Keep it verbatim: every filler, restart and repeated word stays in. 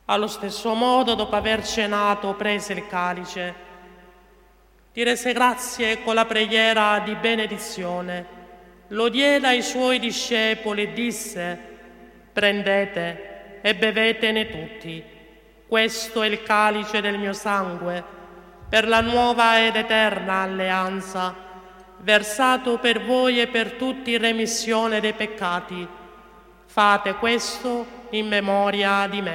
Allo stesso modo, dopo aver cenato, prese il calice, ti rese grazie con la preghiera di benedizione, lo diede ai suoi discepoli e disse: prendete e bevetene tutti, questo è il calice del mio sangue, per la nuova ed eterna alleanza, versato per voi e per tutti in remissione dei peccati. Fate questo in memoria di me.